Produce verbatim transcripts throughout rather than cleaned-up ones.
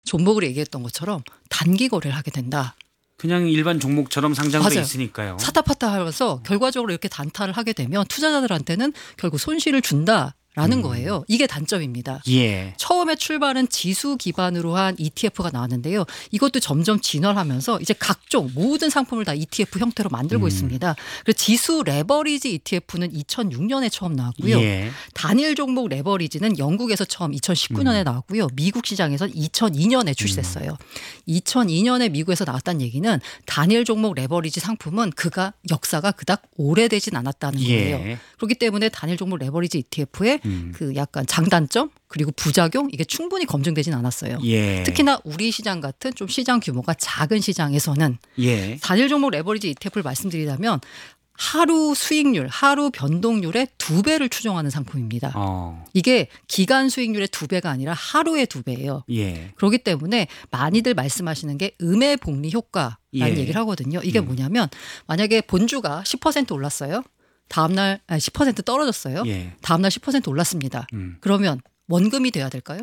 종목을 얘기했던 것처럼 단기 거래를 하게 된다. 그냥 일반 종목처럼 상장돼 맞아요. 있으니까요. 사타 파타 하면서 결과적으로 이렇게 단타를 하게 되면 투자자들한테는 결국 손실을 준다. 라는 음. 거예요. 이게 단점입니다. 예. 처음에 출발은 지수 기반으로 한 이티에프가 나왔는데요. 이것도 점점 진화하면서 이제 각종 모든 상품을 다 이티에프 형태로 만들고 음. 있습니다. 그리고 지수 레버리지 이티에프는 이천육 년에 처음 나왔고요. 예. 단일 종목 레버리지는 영국에서 처음 이천십구 년에 음. 나왔고요. 미국 시장에서 이천이 년에 출시됐어요. 이천이 년에 미국에서 나왔다는 얘기는 단일 종목 레버리지 상품은 그가 역사가 그닥 오래되진 않았다는 거예요. 예. 그렇기 때문에 단일 종목 레버리지 이티에프의 음. 그 약간 장단점 그리고 부작용 이게 충분히 검증되진 않았어요. 예. 특히나 우리 시장 같은 좀 시장 규모가 작은 시장에서는 예. 단일 종목 레버리지 이티에프를 말씀드리자면 하루 수익률, 하루 변동률의 두 배를 추정하는 상품입니다. 어. 이게 기간 수익률의 두 배가 아니라 하루의 두 배예요. 예. 그렇기 때문에 많이들 말씀하시는 게 음의 복리 효과라는 예. 얘기를 하거든요. 이게 음. 뭐냐면 만약에 본주가 십 퍼센트 올랐어요. 다음날 아니, 십 퍼센트 떨어졌어요. 예. 다음날 십 퍼센트 올랐습니다. 음. 그러면 원금이 돼야 될까요?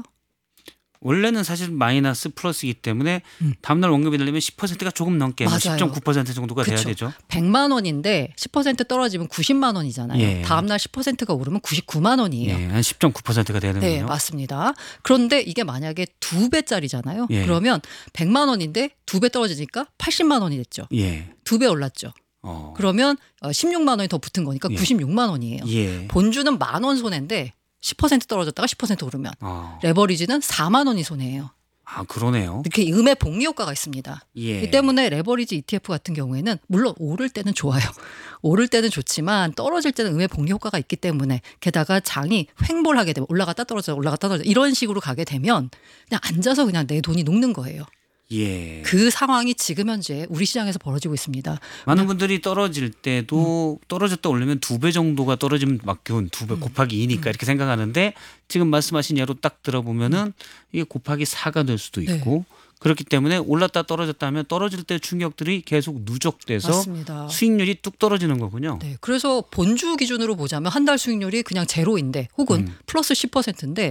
원래는 사실 마이너스 플러스이기 때문에 음. 다음날 원금이 되려면 십 퍼센트가 조금 넘게 맞아요. 십 점 구 퍼센트 정도가 돼야 그쵸. 되죠. 백만 원인데 십 퍼센트 떨어지면 구십만 원이잖아요. 예. 다음날 십 퍼센트가 오르면 구십구만 원이에요. 예. 한 십 점 구 퍼센트가 되는군요. 네, 맞습니다. 그런데 이게 만약에 두 배짜리잖아요. 예. 그러면 백만 원인데 두 배 떨어지니까 팔십만 원이 됐죠. 예. 두 배 올랐죠. 어. 그러면 십육만 원이 더 붙은 거니까 예. 구십육만 원이에요. 예. 본주는 만 원 손해인데 십 퍼센트 떨어졌다가 십 퍼센트 오르면 어. 레버리지는 사만 원이 손해예요. 아, 그러네요. 이렇게 음의 복리 효과가 있습니다. 예. 이 때문에 레버리지 이티에프 같은 경우에는 물론 오를 때는 좋아요. 오를 때는 좋지만 떨어질 때는 음의 복리 효과가 있기 때문에 게다가 장이 횡보하게 되면 올라갔다 떨어져 올라갔다 떨어져 이런 식으로 가게 되면 그냥 앉아서 그냥 내 돈이 녹는 거예요. 예. 그 상황이 지금 현재 우리 시장에서 벌어지고 있습니다. 많은 분들이 떨어질 때도 음. 떨어졌다 올리면 두 배 정도가 떨어지면 막겨운 두 배 음. 곱하기 이니까 음. 이렇게 생각하는데 지금 말씀하신 예로 딱 들어보면은 이게 곱하기 사가 될 수도 있고 네. 그렇기 때문에 올랐다 떨어졌다 하면 떨어질 때 충격들이 계속 누적돼서 맞습니다. 수익률이 뚝 떨어지는 거군요. 네, 그래서 본주 기준으로 보자면 한 달 수익률이 그냥 제로인데 혹은 음. 플러스 십 퍼센트인데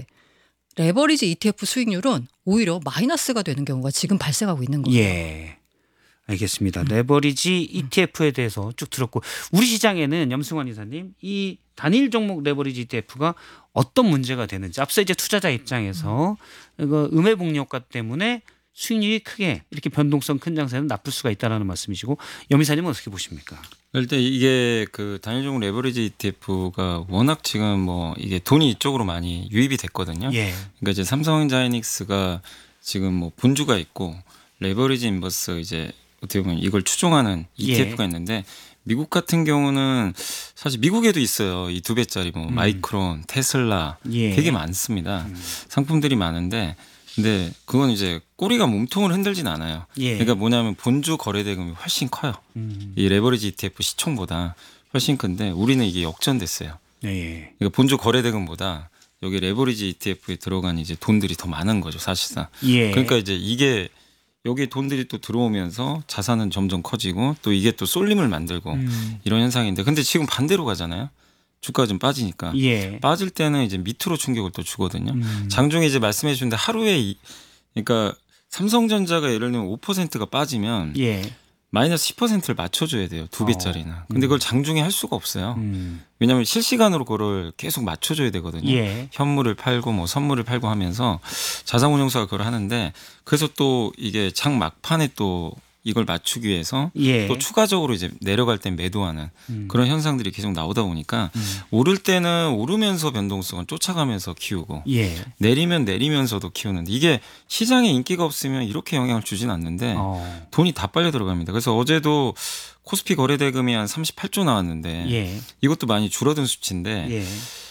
레버리지 이티에프 수익률은 오히려 마이너스가 되는 경우가 지금 발생하고 있는 거예요. 예. 알겠습니다. 레버리지 이티에프에 대해서 쭉 들었고 우리 시장에는 염승환 이사님 이 단일 종목 레버리지 이티에프가 어떤 문제가 되는지 앞서 이제 투자자 입장에서 이거 음의 복리 효과 때문에 수익률이 크게 이렇게 변동성 큰 장세는 나쁠 수가 있다라는 말씀이시고 염 이사님은 어떻게 보십니까? 일단 이게 그 단일 종목 레버리지 이티에프가 워낙 지금 뭐 이게 돈이 이쪽으로 많이 유입이 됐거든요. 예. 그러니까 이제 삼성전자이닉스가 지금 뭐 본주가 있고 레버리지 인버스 이제 어떻게 보면 이걸 추종하는 이티에프가 예. 있는데 미국 같은 경우는 사실 미국에도 있어요. 이 두 배짜리 뭐 음. 마이크론, 테슬라 예. 되게 많습니다. 음. 상품들이 많은데 근데 그건 이제 꼬리가 몸통을 흔들진 않아요. 예. 그러니까 뭐냐면 본주 거래 대금이 훨씬 커요. 음. 이 레버리지 이티에프 시총보다 훨씬 큰데 우리는 이게 역전됐어요. 예. 그러니까 본주 거래 대금보다 여기 레버리지 이티에프에 들어간 이제 돈들이 더 많은 거죠, 사실상. 예. 그러니까 이제 이게 여기 돈들이 또 들어오면서 자산은 점점 커지고 또 이게 또 쏠림을 만들고 음. 이런 현상인데 근데 지금 반대로 가잖아요. 주가가 좀 빠지니까. 예. 빠질 때는 이제 밑으로 충격을 또 주거든요. 음. 장중에 이제 말씀해 주는데 하루에 이, 그러니까 삼성전자가 예를 들면 오 퍼센트가 빠지면 예. 마이너스 십 퍼센트를 맞춰줘야 돼요. 두 배짜리는. 어. 근데 음. 그걸 장중에 할 수가 없어요. 음. 왜냐하면 실시간으로 그걸 계속 맞춰줘야 되거든요. 예. 현물을 팔고 뭐 선물을 팔고 하면서 자산운용사가 그걸 하는데 그래서 또 이게 장 막판에 또 이걸 맞추기 위해서 예. 또 추가적으로 이제 내려갈 땐 매도하는 음. 그런 현상들이 계속 나오다 보니까 음. 오를 때는 오르면서 변동성을 쫓아가면서 키우고 예. 내리면 내리면서도 키우는데 이게 시장에 인기가 없으면 이렇게 영향을 주진 않는데 어. 돈이 다 빨려 들어갑니다. 그래서 어제도 코스피 거래 대금이 한 삼십팔 조 나왔는데 예. 이것도 많이 줄어든 수치인데 예.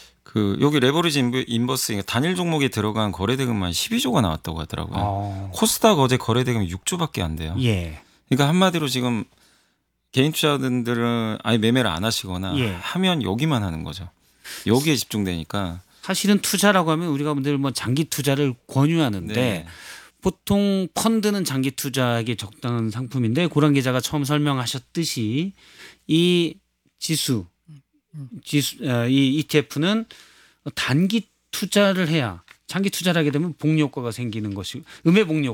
그 여기 레버리지 인버스 그러니까 단일 종목에 들어간 거래 대금만 십이 조가 나왔다고 하더라고요. 어. 코스닥 어제 거래 대금이 육 조밖에 안 돼요. 예. 그러니까 한마디로 지금 개인 투자자들은 아예 매매를 안 하시거나 예. 하면 여기만 하는 거죠. 여기에 집중되니까. 사실은 투자라고 하면 우리가 늘 뭐 장기 투자를 권유하는데 네. 보통 펀드는 장기 투자에게 적당한 상품인데 고란 기자가 처음 설명하셨듯이 이 지수, 지수 어, 이 이티에프는 단기 투자를 해야 장기 투자를 하게 되면 복리 효과가 생기는 것이 음의 복리